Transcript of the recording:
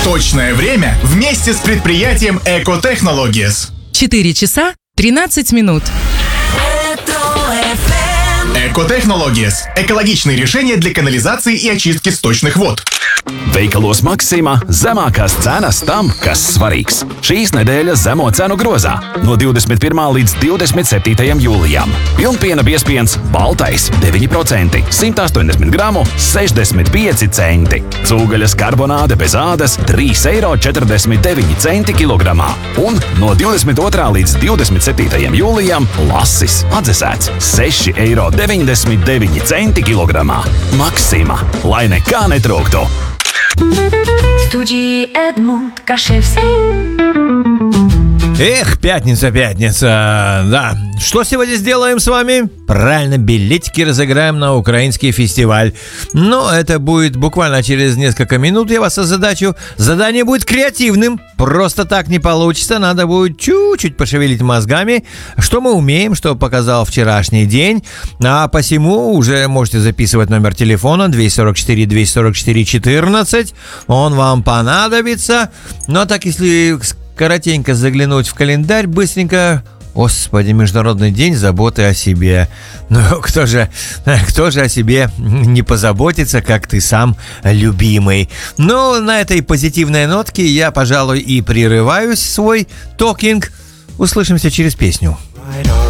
Точное время вместе с предприятием Eco Technologies. 4 часа 13 минут. Eco Technologies – экологичные решения для канализации и очистки сточных вод. Veikalos Maxima zemākās cenas tam, kas svarīgs. Šīs nedēļas zemo cenu grozā no 21. līdz 27. jūlijam. Pilnpiena biezpiens baltais 9%, 180 gramu 65 centi. Cūgaļas karbonāde bez ādas 3,49 eiro kilogramā. Un no 22. līdz 27. jūlijam lasis atdzesēts 6,99 eiro kilogramā. Maxima, lai nekā netrūktu. В студии Эдмунд Кашевский. Эх, пятница. Да, что сегодня сделаем с вами? Правильно, билетики разыграем на украинский фестиваль. Но это будет буквально через несколько минут, я вас озадачу. Задание будет креативным. Просто так не получится. Надо будет чуть-чуть пошевелить мозгами, что мы умеем, что показал вчерашний день. А посему уже можете записывать номер телефона 244-244-14. Он вам понадобится. Но так, если коротенько заглянуть в календарь, быстренько... Господи, Международный день заботы о себе. Ну, кто же о себе не позаботится, как ты сам, любимый? Ну, на этой позитивной нотке я, пожалуй, и прерываюсь свой токинг. Услышимся через песню.